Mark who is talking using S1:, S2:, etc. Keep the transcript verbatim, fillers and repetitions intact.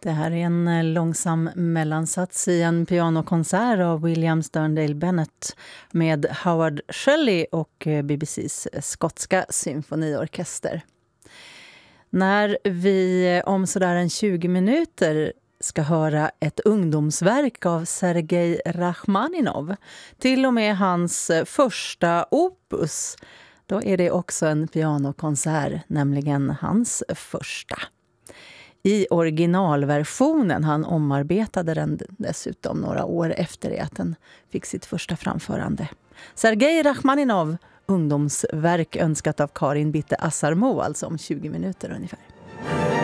S1: Det här är en långsam mellansats i en pianokonsert av William Sterndale Bennett med Howard Shelley och B B C:s skotska symfoniorkester. När vi om sådär en tjugo minuter ska höra ett ungdomsverk av Sergej Rachmaninov, till och med hans första opus, då är det också en pianokonsert, nämligen hans första. I originalversionen, han omarbetade den dessutom några år efter det att den fick sitt första framförande. Sergej Rachmaninov, ungdomsverk önskat av Karin Bitte Assarmo, alltså om tjugo minuter ungefär.